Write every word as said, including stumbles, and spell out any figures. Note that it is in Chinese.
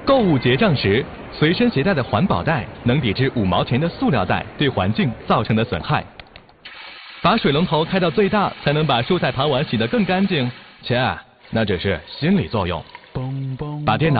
购物结账时，随身携带的环保袋能抵制五毛钱的塑料袋对环境造成的损害。把水龙头开到最大，才能把蔬菜盘碗洗得更干净。切，那只是心理作用。把电脑